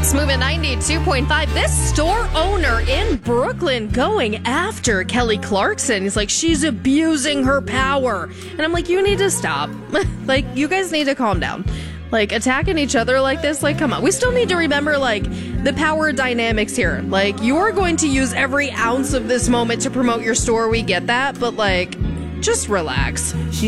Moving 92.5. This store owner in Brooklyn going after Kelly Clarkson. He's like, she's abusing her power. And I'm like, you need to stop. Like, you guys need to calm down. Like, attacking each other like this, like, come on. We still need to remember, like, the power dynamics here. Like, you're going to use every ounce of this moment to promote your store. We get that. But, like, just relax.